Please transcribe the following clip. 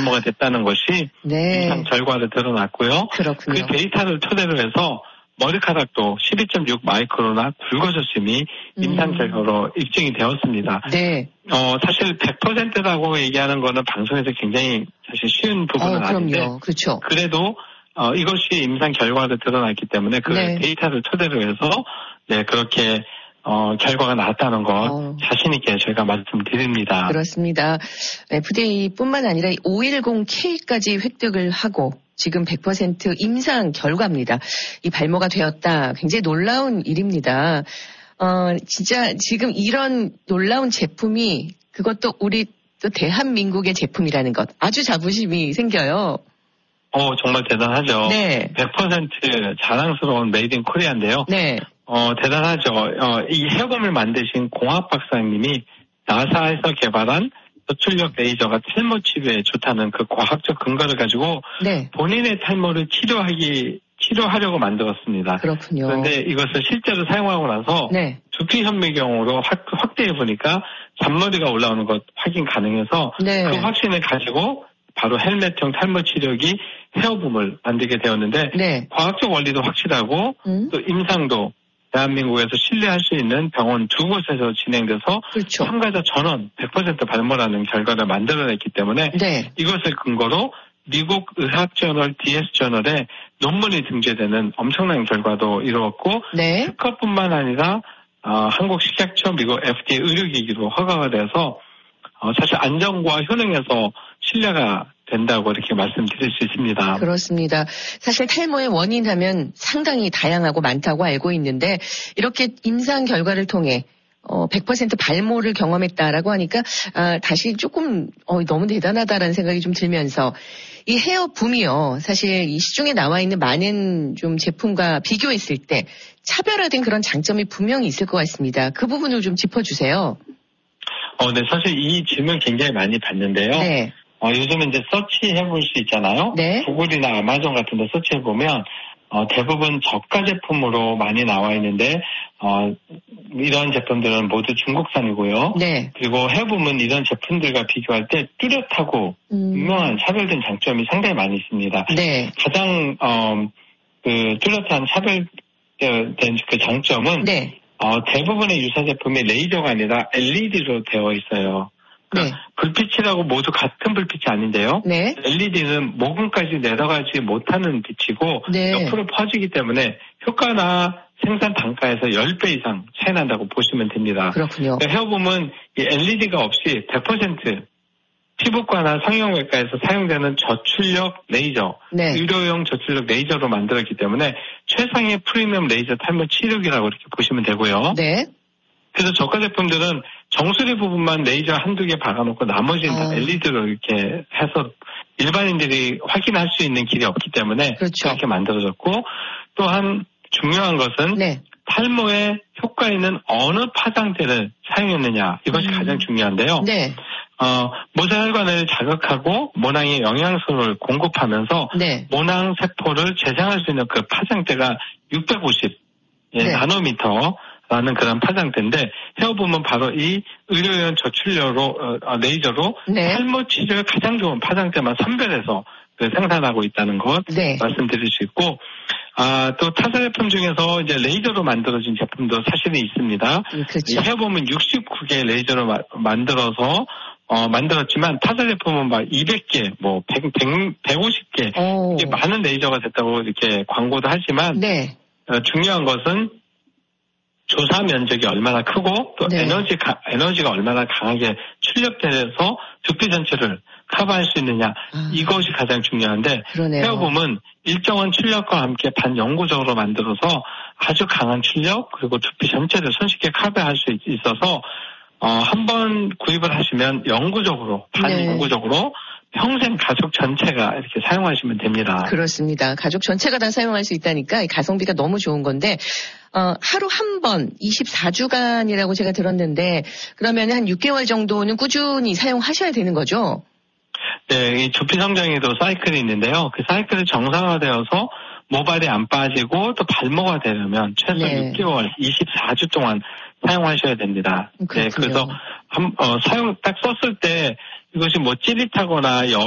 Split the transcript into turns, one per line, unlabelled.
발모가 됐다는 것이
네.
임상 결과로 드러났고요.
그렇군요.
그 데이터를 토대로 해서 머리카락도 12.6 마이크로나 굵어졌음이 임상 결과로 입증이 되었습니다.
네.
사실 100%라고 얘기하는 거는 방송에서 굉장히 사실 쉬운 부분은 아닌데,
그렇죠.
그래도 이것이 임상 결과로 드러났기 때문에 그
네.
데이터를 토대로 해서 네 그렇게 결과가 나왔다는 것 자신 있게 저희가 말씀드립니다.
그렇습니다. FDA뿐만 아니라 510K까지 획득을 하고 지금 100% 임상 결과입니다. 이 발모가 되었다. 굉장히 놀라운 일입니다. 진짜 지금 이런 놀라운 제품이 그것도 우리 또 대한민국의 제품이라는 것 아주 자부심이 생겨요.
정말 대단하죠.
네.
100% 자랑스러운 메이드 인 코리아인데요.
네.
대단하죠. 이 헤어범을 만드신 공학 박사님이 나사에서 개발한 저출력 레이저가 탈모 치료에 좋다는 그 과학적 근거를 가지고
네.
본인의 탈모를 치료하려고 만들었습니다.
그렇군요.
그런데 이것을 실제로 사용하고 나서
네.
두피 현미경으로 확대해 보니까 잔머리가 올라오는 것 확인 가능해서
네.
그 확신을 가지고 바로 헬멧형 탈모 치료기 헤어붐을 만들게 되었는데
네.
과학적 원리도 확실하고 또 임상도 대한민국에서 신뢰할 수 있는 병원 2곳에서 진행돼서
그렇죠.
참가자 전원 100% 발모라는 결과를 만들어냈기 때문에
네.
이것을 근거로 미국 의학저널 DS 저널에 논문이 등재되는 엄청난 결과도 이루었고
네.
특허뿐만 아니라 한국식약처, 미국 FDA 의료기기로 허가가 돼서 사실 안전과 효능에서 신뢰가 된다고 이렇게 말씀드릴 수 있습니다.
그렇습니다. 사실 탈모의 원인 하면 상당히 다양하고 많다고 알고 있는데 이렇게 임상 결과를 통해 100% 발모를 경험했다라고 하니까 다시 조금 너무 대단하다라는 생각이 좀 들면서 이 헤어붐이요. 사실 이 시중에 나와 있는 많은 좀 제품과 비교했을 때 차별화된 그런 장점이 분명히 있을 것 같습니다. 그 부분을 좀 짚어주세요.
네, 사실 이 질문 굉장히 많이 받는데요.
네.
요즘은 이제 서치해볼 수 있잖아요.
네.
구글이나 아마존 같은 데 서치해보면 대부분 저가 제품으로 많이 나와 있는데 이런 제품들은 모두 중국산이고요.
네.
그리고 해보면 이런 제품들과 비교할 때 뚜렷하고 분명한 차별된 장점이 상당히 많이 있습니다.
네.
가장 그 뚜렷한 차별된 그 장점은
네.
대부분의 유사 제품이 레이저가 아니라 LED로 되어 있어요.
네.
불빛이라고 모두 같은 불빛이 아닌데요.
네.
LED는 모근까지 내려가지 못하는 빛이고
네.
옆으로 퍼지기 때문에 효과나 생산 단가에서 10배 이상 차이 난다고 보시면 됩니다.
그렇군요.
헤어붐은 이 LED가 없이 100% 피부과나 성형외과에서 사용되는 저출력 레이저,
네.
의료용 저출력 레이저로 만들었기 때문에 최상의 프리미엄 레이저 탈모 치료기라고 이렇게 보시면 되고요.
네.
그래서 저가 제품들은 정수리 부분만 레이저 한두 개 박아놓고 나머지는 다 LED로 이렇게 해서 일반인들이 확인할 수 있는 길이 없기 때문에
그렇죠.
그렇게 만들어졌고 또한 중요한 것은
네.
탈모에 효과 있는 어느 파장대를 사용했느냐 이것이 가장 중요한데요.
네.
모세혈관을 자극하고 모낭에 영양소를 공급하면서
네.
모낭 세포를 재생할 수 있는 그 파장대가 650
네.
나노미터라는 그런 파장대인데 헤어붐은 바로 이 의료용 저출력으로 레이저로
네.
탈모 치료에 가장 좋은 파장대만 선별해서 생산하고 있다는 것
네.
말씀드릴 수 있고 또 타사 제품 중에서 이제 레이저로 만들어진 제품도 사실은 있습니다.
그렇죠.
헤어붐은 69개 레이저로 만들어서 만들었지만 타사 제품은 막 200개, 150개 이게 많은 레이저가 됐다고 이렇게 광고도 하지만
네.
중요한 것은 조사 면적이 얼마나 크고 또
네.
에너지가 얼마나 강하게 출력돼서 두피 전체를 커버할 수 있느냐 이것이 가장 중요한데
그러네요.
헤어붐은 일정한 출력과 함께 반영구적으로 만들어서 아주 강한 출력 그리고 두피 전체를 손쉽게 커버할 수 있어서 한 번 구입을 하시면 반영구적으로 평생 가족 전체가 이렇게 사용하시면 됩니다.
그렇습니다. 가족 전체가 다 사용할 수 있다니까 가성비가 너무 좋은 건데 하루 한 번 24주간이라고 제가 들었는데 그러면 한 6개월 정도는 꾸준히 사용하셔야 되는 거죠?
네, 이 두피 성장에도 사이클이 있는데요. 그 사이클이 정상화되어서 모발이 안 빠지고 또 발모가 되려면 최소
네.
6개월, 24주 동안 사용하셔야 됩니다. 네, 그래서 사용 딱 썼을 때 이것이 찌릿하거나